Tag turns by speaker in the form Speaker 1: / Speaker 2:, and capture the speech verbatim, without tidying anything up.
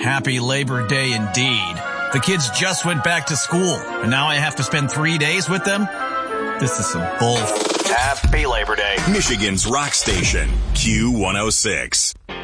Speaker 1: Happy Labor Day indeed. The kids just went back to school, and now I have to spend three days with them? This is some bull. Happy Labor Day.
Speaker 2: Michigan's rock station, Q one oh six.